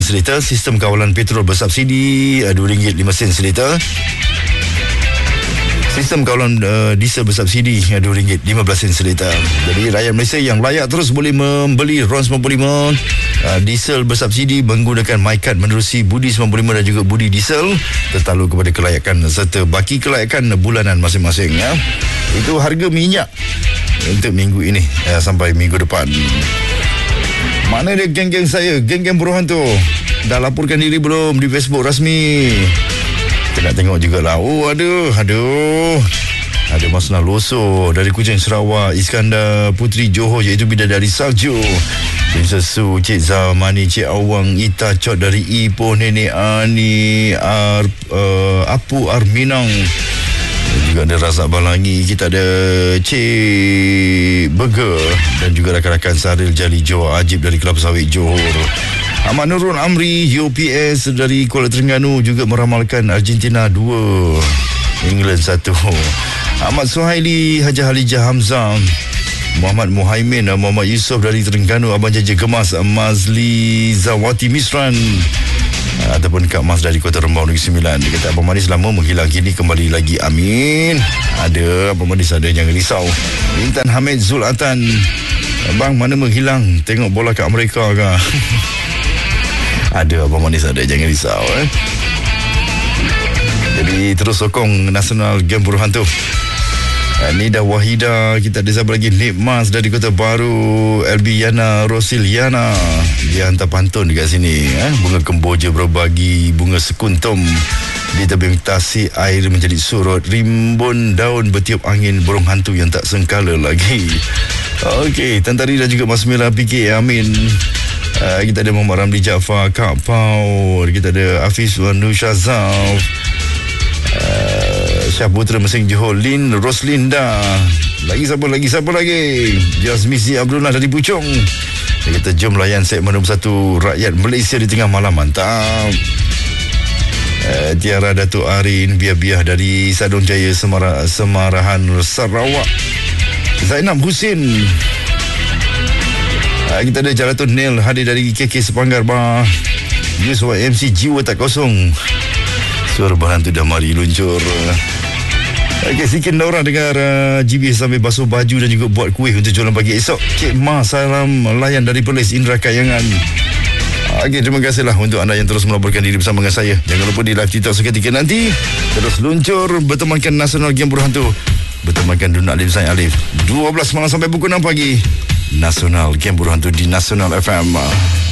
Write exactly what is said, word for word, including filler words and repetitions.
seliter. Sistem kawalan petrol bersubsidi uh, dua ringgit lima sen seliter. Sistem kawalan uh, diesel bersubsidi uh, dua ringgit lima belas sen seliter. Jadi rakyat Malaysia yang layak terus boleh membeli RON sembilan puluh lima uh, diesel bersubsidi menggunakan MyCard menerusi Budi sembilan puluh lima dan juga Budi Diesel tertakluk kepada kelayakan serta baki kelayakan bulanan masing-masing ya. Itu harga minyak untuk minggu ini uh, sampai minggu depan. Mana dia geng-geng saya, geng-geng buruh hantu? Dah laporkan diri belum di Facebook rasmi? Kita nak tengok jugalah. Oh, aduh, aduh. Ada Masnah Loso dari Kuching Sarawak, Iskandar Putri Johor iaitu Bidadari Salju, Princess Su, Cik Zamani, Cik Awang, Ita Cot dari Ipoh, Nenek Ani, Ar, uh, Apu Arminang. Dan juga ada Razak Balangi. Kita ada Cik Burger dan juga rakan-rakan Saril Jali Johor, Ajib dari Kelapa Sawit Johor. Ahmad Nurul Amri U P S dari Kuala Terengganu juga meramalkan Argentina dua, England satu. Ahmad Suhaili, Haji Halijah Hamzah, Muhammad Muhaimin, Muhammad Yusof dari Terengganu, Abang Jaja Gemas, Mazli Zawati Misran ataupun Kak Mas dari Kota Rembau Negeri Sembilan. Dia kata Abang Manis lama menghilang, kini kembali lagi, amin. Ada Abang Manis, ada, jangan risau. Intan Hamid Zulatan, Abang mana menghilang, tengok bola kat Amerika ke? Ada Abang Manis, ada, jangan risau eh. Jadi terus sokong Nasional Game Buruh Hantu. Nida Wahida, kita ada siapa lagi? Nikmas dari Kota Baru, Elbiana Rosiliana, dia hantar pantun dekat sini eh? Bunga kemboja berbagi, bunga sekuntum di tebing tasik, air menjadi surut, rimbun daun bertiup angin, burung hantu yang tak sengkala lagi. Okey, Tantari dan juga Mas Mira P K Amin. Uh, kita ada Muhammad Ramli Jaafar, Kak Pau, kita ada Hafiz Nushazaf, uh, Syah Putra Mesing Johor, Lin Roslinda. Lagi siapa lagi? Siapa lagi? Jasmisi Abdullah dari Puchong. Kita jom layan segmen nombor satu, Rakyat Malaysia di Tengah Malam. Mantap. uh, Tiara Datuk Arin Biah-Biah dari Sadong Jaya, Semara, Semarahan Sarawak. Zainab Husin. Uh, kita ada Jalatun Nil hadir dari K K Sepanggar Bar. News Y M C Jiwa Tak Kosong. Suara berhantu dah mari luncur. Okey, sikit orang dengar uh, G B sambil basuh baju dan juga buat kuih untuk jualan pagi esok. Cik Ma, salam layan dari Perlis, Indra Kayangan. Okey, terima kasihlah untuk anda yang terus melaporkan diri bersama dengan saya. Jangan lupa di live TikTok seketika nanti. Terus luncur bertemankan Nasional Game Buruh Hantu, bertemankan Dun Alim Sain Alif, dua belas malam sampai pukul enam pagi. Nasional Game Buruh Hantu di Nasional F M.